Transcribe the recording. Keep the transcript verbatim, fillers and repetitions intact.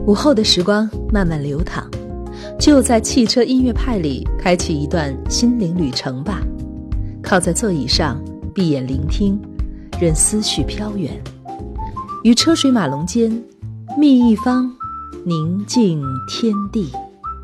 午后的时光慢慢流淌，就在汽车音乐派里开启一段心灵旅程吧。靠在座椅上，闭眼聆听，任思绪飘远，于车水马龙间觅一方宁静天地。